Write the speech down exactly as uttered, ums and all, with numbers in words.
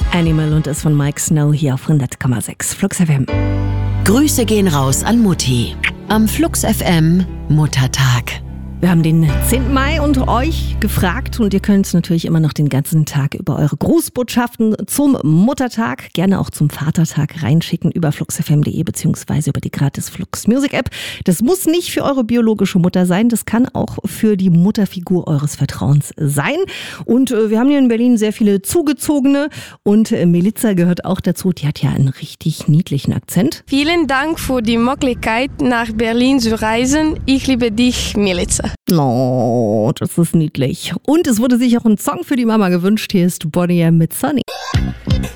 Animal und ist von Mike Snow hier auf hundert Komma sechs Flux F M. Grüße gehen raus an Mutti. Am Flux F M Muttertag. Wir haben den zehnten Mai und euch gefragt und ihr könnt natürlich immer noch den ganzen Tag über eure Grußbotschaften zum Muttertag, gerne auch zum Vatertag reinschicken über fluxfm punkt de beziehungsweise über die gratis Flux Music App. Das muss nicht für eure biologische Mutter sein, das kann auch für die Mutterfigur eures Vertrauens sein. Und äh, wir haben hier in Berlin sehr viele Zugezogene und äh, Melissa gehört auch dazu, die hat ja einen richtig niedlichen Akzent. Vielen Dank für die Möglichkeit, nach Berlin zu reisen. Ich liebe dich, Melissa. Oh, das ist niedlich. Und es wurde sich auch ein Song für die Mama gewünscht. Hier ist Bonnie M mit Sunny.